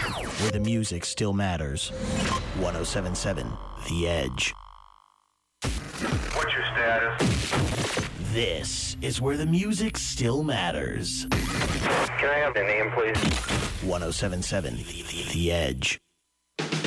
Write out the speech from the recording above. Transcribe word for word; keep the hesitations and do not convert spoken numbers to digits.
where the music still matters. one oh seven point seven The Edge. What's your status? This is where the music still matters. Can I have the name, please? one oh seven point seven The Edge.